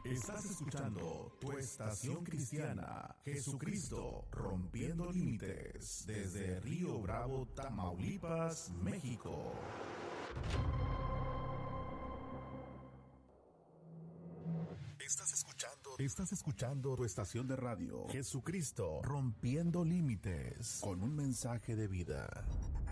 Estás escuchando tu estación cristiana, Jesucristo rompiendo límites, desde Río Bravo, Tamaulipas, México. Estás escuchando tu estación de radio, Jesucristo rompiendo límites, con un mensaje de vida.